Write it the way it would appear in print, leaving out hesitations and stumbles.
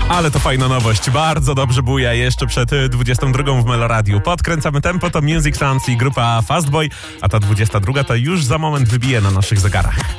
Ale to fajna nowość. Bardzo dobrze buja jeszcze przed 22 w Meloradiu. Podkręcamy tempo, to Music Sounds i grupa Fastboy, a ta 22 to już za moment wybije na naszych zegarach.